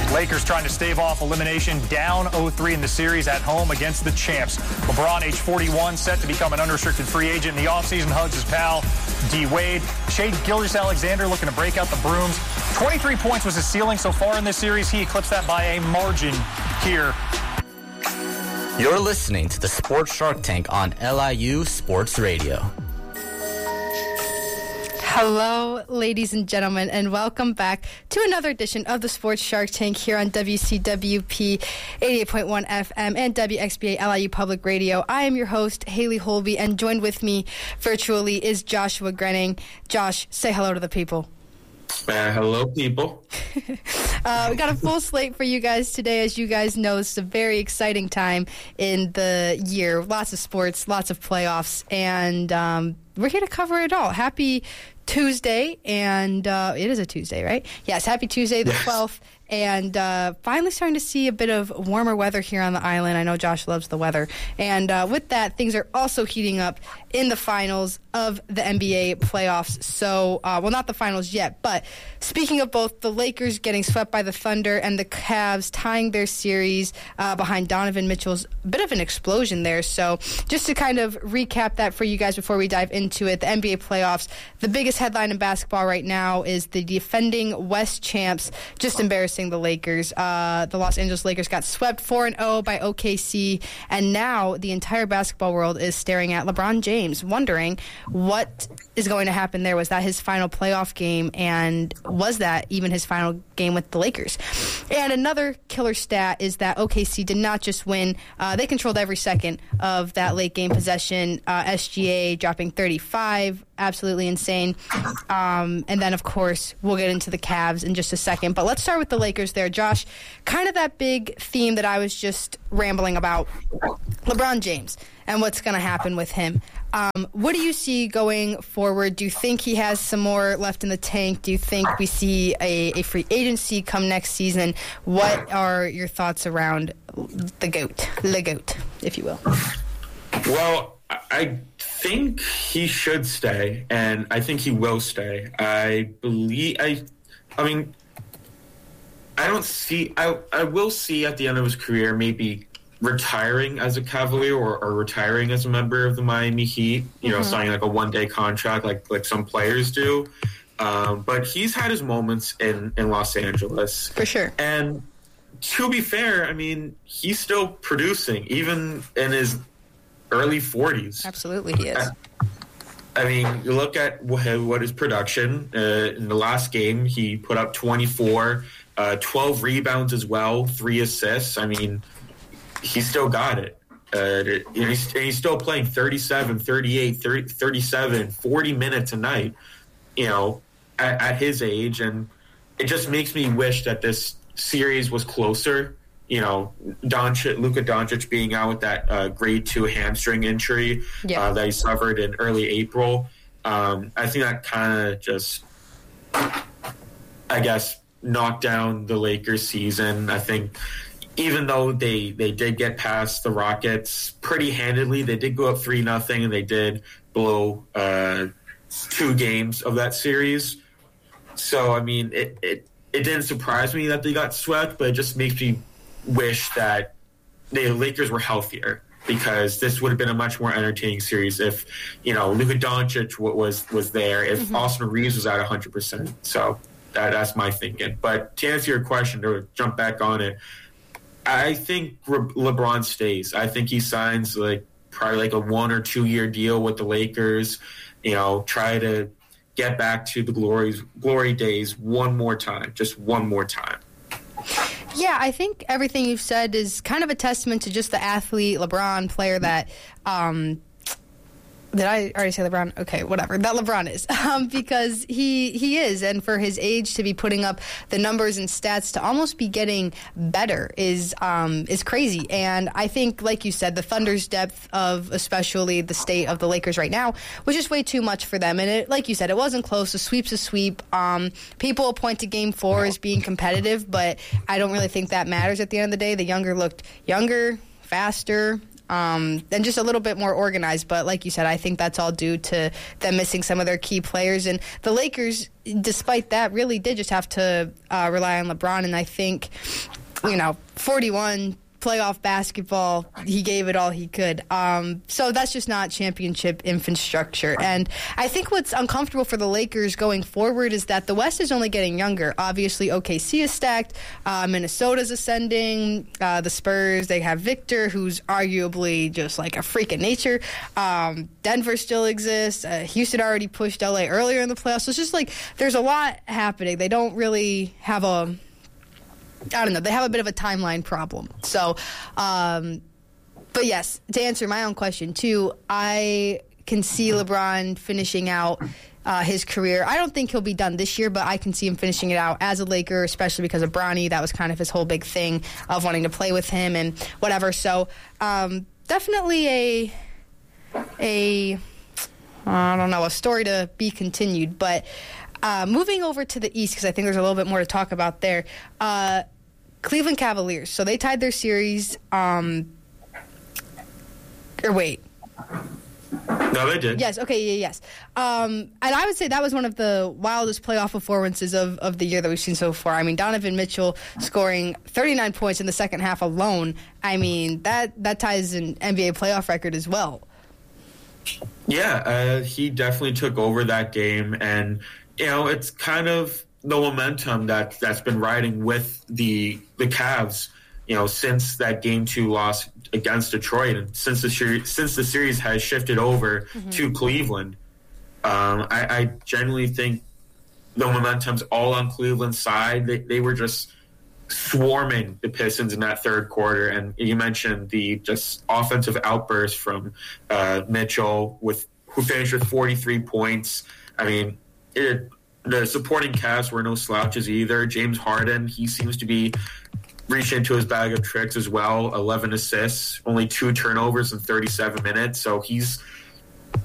Lakers trying to stave off elimination, down 0-3 in the series at home against the champs. LeBron, age 41, set to become an unrestricted free agent in the offseason, hugs his pal D-Wade. Shai Gilgeous-Alexander looking to break out the brooms. 23 points was his ceiling so far in this series. He eclipsed that by a margin here. You're listening to the Sports Shark Tank on LIU Sports Radio. Hello, ladies and gentlemen, and welcome back to another edition of the Sports Shark Tank here on WCWP 88.1 FM and WXBA LIU Public Radio. I am your host, Haley Holby, and joined with me virtually is Joshua Grenning. Josh, say hello to the people. Hello, people. We got a full slate for you guys today. As you guys know, it's a very exciting time in the year. Lots of sports, lots of playoffs, and we're here to cover it all. Happy Tuesday, and it is a Tuesday, right? Yes, happy Tuesday the 12th, and finally starting to see a bit of warmer weather here on the island. I know Josh loves the weather, and with that, things are also heating up in the finals of the NBA playoffs. So, well, not the finals yet, but speaking of both the Lakers getting swept by the Thunder and the Cavs tying their series behind Donovan Mitchell's bit of an explosion there. So just to kind of recap that for you guys before we dive into it, the NBA playoffs, the biggest headline in basketball right now is the defending West champs just embarrassing the Lakers. The Los Angeles Lakers got swept 4-0 by OKC, and now the entire basketball world is staring at LeBron James, wondering what is going to happen there. Was that his final playoff game, and was that even his final game with the Lakers? And another killer stat is that OKC did not just win. They controlled every second of that late game possession. SGA dropping 35, absolutely insane. And then, of course, we'll get into the Cavs in just a second. But let's start with the Lakers there. Josh, kind of that big theme that I was just rambling about, LeBron James and what's going to happen with him. What do you see going forward? Do you think he has some more left in the tank? Do you think we see a free agency come next season? What are your thoughts around the GOAT, if you will? Well, I think he should stay, and I think he will stay. I mean, I don't see. I will see at the end of his career maybe retiring as a Cavalier or retiring as a member of the Miami Heat, you know, signing like a one-day contract like some players do. But he's had his moments in Los Angeles. For sure. And to be fair, I mean, he's still producing, even in his early 40s. Absolutely, he is. I mean, you look at what his production, in the last game, he put up 24, 12 rebounds as well, 3 assists. I mean, he still got it. He's still playing 37, 38, 37, 40 minutes a night, you know, at his age. And it just makes me wish that this series was closer. You know, Luka Doncic being out with that grade 2 hamstring injury that he suffered in early April. I think that kind of just, I guess, knocked down the Lakers season. I think even though they did get past the Rockets pretty handedly, they did go up 3-0, and they did blow 2 games of that series. So, I mean, it didn't surprise me that they got swept, but it just makes me wish that the Lakers were healthier, because this would have been a much more entertaining series if, you know, Luka Doncic was there, if Austin Reeves was at 100%. So that's my thinking. But to answer your question, to jump back on it, I think LeBron stays. I think he signs probably a 1 or 2 year deal with the Lakers. You know, try to get back to the glory days one more time, just one more time. Yeah, I think everything you've said is kind of a testament to just the athlete, LeBron, player that did I already say LeBron? Okay, whatever. That LeBron is. Because he is, and for his age to be putting up the numbers and stats to almost be getting better is crazy. And I think, like you said, the Thunder's depth of especially the state of the Lakers right now was just way too much for them. And it, like you said, it wasn't close. A sweep's a sweep. People will point to Game 4 as being competitive, but I don't really think that matters at the end of the day. The younger looked younger, faster, and just a little bit more organized. But like you said, I think that's all due to them missing some of their key players. And the Lakers, despite that, really did just have to rely on LeBron. And I think, 41 playoff basketball, he gave it all he could. So that's just not championship infrastructure. And I think what's uncomfortable for the Lakers going forward is that the West is only getting younger. Obviously, OKC is stacked. Minnesota's ascending. The Spurs, they have Victor, who's arguably just like a freak of nature. Denver still exists. Houston already pushed LA earlier in the playoffs. So it's just like there's a lot happening. They don't really have they have a bit of a timeline problem. So, but yes, to answer my own question too, I can see LeBron finishing out his career. I don't think he'll be done this year, but I can see him finishing it out as a Laker, especially because of Bronny. That was kind of his whole big thing of wanting to play with him and whatever. So, definitely a story to be continued. But moving over to the East, because I think there's a little bit more to talk about there. Cleveland Cavaliers. So they tied their series. No, they did. Yes. Okay. Yes. And I would say that was one of the wildest playoff performances of the year that we've seen so far. I mean, Donovan Mitchell scoring 39 points in the second half alone. I mean, that ties an NBA playoff record as well. Yeah, he definitely took over that game, and it's kind of the momentum that's been riding with the Cavs, since that Game 2 loss against Detroit, and since the series has shifted over to Cleveland. I genuinely think the momentum's all on Cleveland's side. They were just swarming the Pistons in that third quarter, and you mentioned the just offensive outburst from Mitchell, who finished with 43 points. I mean, the supporting cast were no slouches either. James Harden, he seems to be reaching into his bag of tricks as well. 11 assists, only 2 turnovers in 37 minutes. So he's